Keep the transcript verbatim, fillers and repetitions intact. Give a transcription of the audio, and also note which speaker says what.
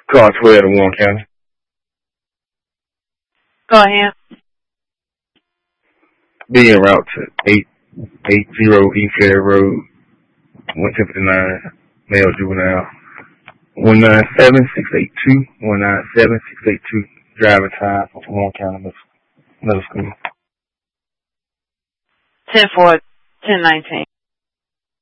Speaker 1: Car twelve to Warren County.
Speaker 2: Go ahead.
Speaker 1: Being route to eight eight zero East Ferry Road, one ten fifty-nine, male juvenile. one nine seven six eight two, one nine seven six eight two, driving time for Warren County Middle School.
Speaker 2: ten four, ten nineteen.